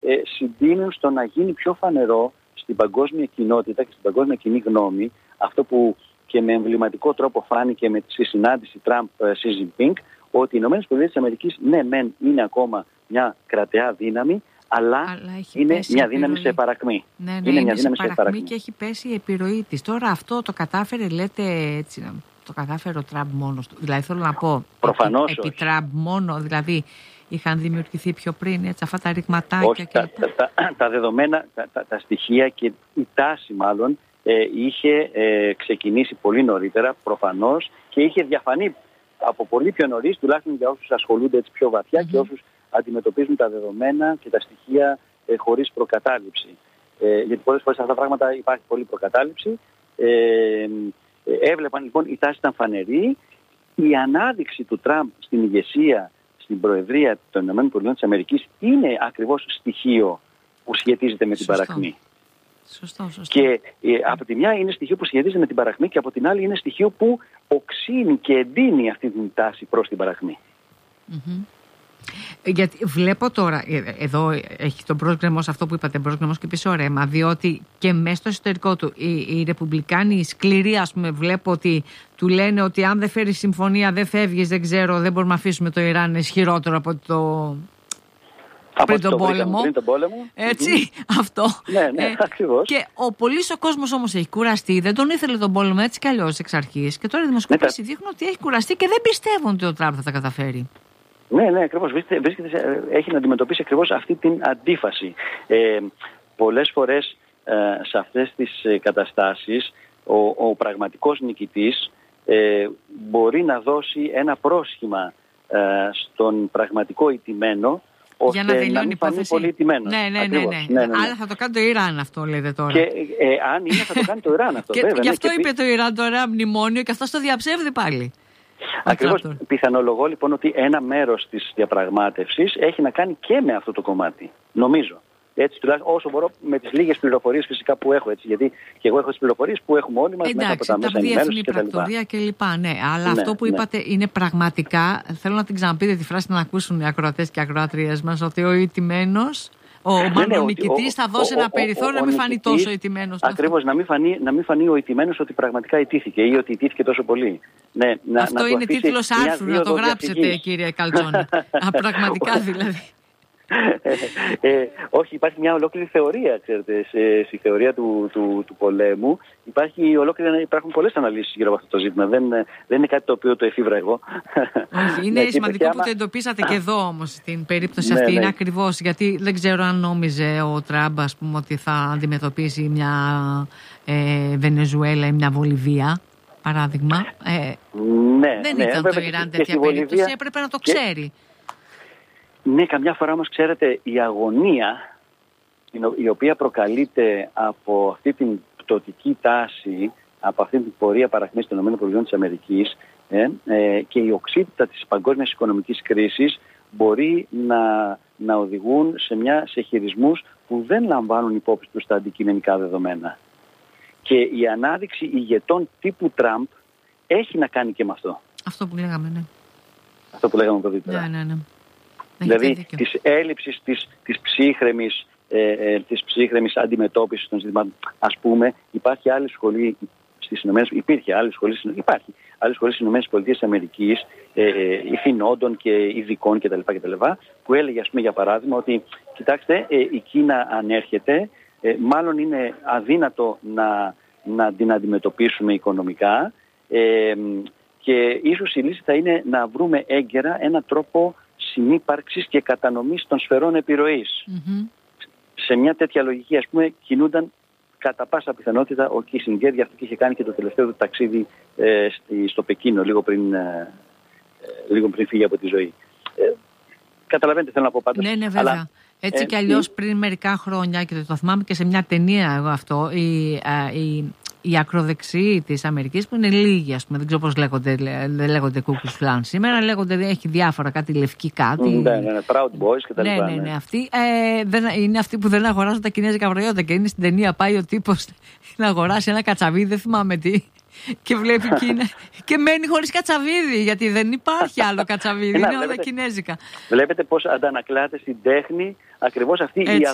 συντείνουν στο να γίνει πιο φανερό στην παγκόσμια κοινότητα και στην παγκόσμια κοινή γνώμη αυτό που και με εμβληματικό τρόπο φάνηκε με τη συνάντηση Τραμπ-Σι Τζινπίνγκ, ότι οι ΗΠΑ ναι μεν είναι ακόμα μια κρατεά δύναμη, αλλά είναι μια δύναμη σε παρακμή. Ναι, είναι μια δύναμη σε παρακμή και έχει πέσει η επιρροή της. Τώρα αυτό το κατάφερε, λέτε έτσι, το κατάφερε ο Τραμπ μόνος του. Δηλαδή θέλω να πω, προφανώς επί Τραμπ μόνο, δηλαδή είχαν δημιουργηθεί πιο πριν έτσι, αυτά τα ρηγματάκια. Όχι, τα δεδομένα, τα στοιχεία και η τάση μάλλον είχε ξεκινήσει πολύ νωρίτερα προφανώς και είχε διαφανεί από πολύ πιο νωρίς, τουλάχιστον για όσους ασχολούνται έτσι πιο βαθιά και όσους αντιμετωπίζουν τα δεδομένα και τα στοιχεία χωρίς προκατάληψη. Γιατί πολλές φορές αυτά τα πράγματα υπάρχει πολλή προκατάληψη. Έβλεπαν λοιπόν, η τάση ήταν φανερή. Η ανάδειξη του Τραμπ στην ηγεσία, στην προεδρία των ΗΠΑ είναι ακριβώς στοιχείο που σχετίζεται με την παρακμή. Σωστό. Και από τη μια είναι στοιχείο που σχετίζεται με την παρακμή και από την άλλη είναι στοιχείο που οξύνει και εντείνει αυτή την τάση προς την παρακμή. Γιατί βλέπω τώρα, εδώ έχει τον πρόσγκρεμος, αυτό που είπατε, πρόσγκρεμος και πίσω ρέμα, διότι και μέσα στο εσωτερικό του οι ρεπουμπλικάνοι, οι σκληροί, ας πούμε, βλέπω ότι του λένε ότι αν δεν φέρει συμφωνία, δεν φεύγεις, δεν ξέρω, δεν μπορούμε να αφήσουμε το Ιράν, είναι ισχυρότερο από το. Πριν τον πόλεμο. Έτσι, αυτό. Ναι, ακριβώς. Και ο κόσμος όμως έχει κουραστεί, δεν τον ήθελε τον πόλεμο έτσι κι αλλιώς εξ αρχής. Και τώρα οι δημοσκοπήσεις δείχνουν ότι έχει κουραστεί και δεν πιστεύουν ότι ο Τραμπ θα τα καταφέρει. Ναι, ακριβώς. Έχει να αντιμετωπίσει ακριβώς αυτή την αντίφαση. Πολλές φορές σε αυτές τις καταστάσεις ο πραγματικός νικητής μπορεί να δώσει ένα πρόσχημα στον πραγματικό ηττημένο, για να τελειώνει η υπόθεση. Πολύ τιμένος. Ναι. Άρα θα το κάνει το Ιράν αυτό, λέτε τώρα. Και αν είναι, θα το κάνει το Ιράν αυτό. Και βέβαια, γι' αυτό είπε το Ιράν το ωραίο μνημόνιο και αυτό το διαψεύδει πάλι. Ακριβώς. Πιθανολογώ λοιπόν ότι ένα μέρος της διαπραγμάτευσης έχει να κάνει και με αυτό το κομμάτι. Νομίζω. Έτσι, τουλάχιστον όσο μπορώ, με τις λίγες πληροφορίες φυσικά που έχω. Έτσι, γιατί και εγώ έχω τις πληροφορίες που έχουμε όλοι μας μέσα από τα μέσα ενημέρωσης κτλ. Πρακτορία κλπ. Ναι, αλλά αυτό που είπατε είναι πραγματικά. Θέλω να την ξαναπείτε τη φράση να ακούσουν οι ακροατές και ακροάτριες μας, ότι ο ηττημένος. Ο νικητής θα δώσει ένα περιθώριο να μην φανεί τόσο ηττημένος. Ακριβώς, να μην φανεί ο ηττημένος ότι πραγματικά ηττήθηκε ή ότι ηττήθηκε τόσο πολύ. Ναι, αυτό είναι τίτλος άρθρου, να το γράψετε, κύριε Καλτζόνη. Πραγματικά δηλαδή. Όχι, υπάρχει μια ολόκληρη θεωρία, ξέρετε, στη θεωρία του πολέμου. Υπάρχουν πολλές αναλύσεις γύρω από αυτό το ζήτημα. Δεν είναι κάτι το οποίο το εφήβρα εγώ. Όχι, είναι σημαντικό που το εντοπίσατε και εδώ όμως στην περίπτωση αυτή. Είναι ακριβώς, γιατί δεν ξέρω αν νόμιζε ο Τραμπ, ας πούμε, ότι θα αντιμετωπίσει μια Βενεζουέλα ή μια Βολιβία, παράδειγμα. Δεν ήταν το Ιράν τέτοια περίπτωση, έπρεπε να το ξέρει. Ναι, καμιά φορά όμως ξέρετε η αγωνία η οποία προκαλείται από αυτή την πτωτική τάση, από αυτή την πορεία παρακμής των ΗΠΑ και η οξύτητα της παγκόσμιας οικονομικής κρίσης μπορεί να οδηγούν σε χειρισμούς που δεν λαμβάνουν υπόψη τους τα αντικειμενικά δεδομένα. Και η ανάδειξη ηγετών τύπου Τραμπ έχει να κάνει και με αυτό. Αυτό που λέγαμε, ναι. Αυτό που λέγαμε πρωτήτερα. Ναι. Δηλαδή της έλλειψης της ψύχρεμης αντιμετώπισης των ζητημάτων. Ας πούμε, υπάρχει άλλη σχολή στις Ηνωμένες, υπάρχει άλλη σχολή στις Ηνωμένες Πολιτείες Αμερικής, ηθινόντων και ειδικών κτλ. Που έλεγε, ας πούμε, για παράδειγμα, ότι κοιτάξτε, η Κίνα ανέρχεται, μάλλον είναι αδύνατο να την αντιμετωπίσουμε οικονομικά και ίσως η λύση θα είναι να βρούμε έγκαιρα έναν τρόπο συνύπαρξης και κατανομής των σφαιρών επιρροής. Σε μια τέτοια λογική, ας πούμε, κινούνταν κατά πάσα πιθανότητα ο Κίσινγκερ, γι' αυτό και είχε κάνει και το τελευταίο του ταξίδι στο Πεκίνο, λίγο πριν φύγει από τη ζωή. Καταλαβαίνετε, θέλω να πω πάντως. Ναι, βέβαια. Αλλά, έτσι κι αλλιώς πριν μερικά χρόνια, και το θυμάμαι και σε μια ταινία εγώ αυτό, οι ακροδεξιοί της Αμερικής, που είναι λίγοι, ας πούμε, δεν ξέρω πώς λέγονται, δεν λέγονται Ku Klux Klan σήμερα, λέγονται, έχει διάφορα, κάτι λευκή κάτι. Ναι, Proud Boys και τα λοιπά. Ναι, αυτοί είναι αυτοί που δεν αγοράζουν τα κινέζικα προϊόντα και είναι στην ταινία, πάει ο τύπος να αγοράσει ένα κατσαβίδι, δεν θυμάμαι τι, και βλέπει Κίνα και μένει χωρίς κατσαβίδι, γιατί δεν υπάρχει άλλο κατσαβίδι, είναι όλα κινέζικα. Βλέπετε πώς αντανακλάται στην τέχνη ακριβώς αυτή η